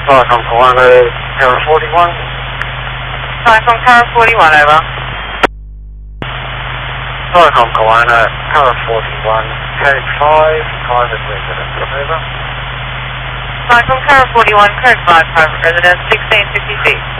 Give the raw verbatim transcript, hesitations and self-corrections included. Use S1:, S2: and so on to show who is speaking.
S1: Sorry, from Koala, Tower forty-one.
S2: Sorry, from Tower forty-one, over.
S1: Sorry, from Koala, Tower forty-one, code five, private residence, over.
S2: Sorry, from Tower forty-one, code five, private residence, sixteen fifty feet.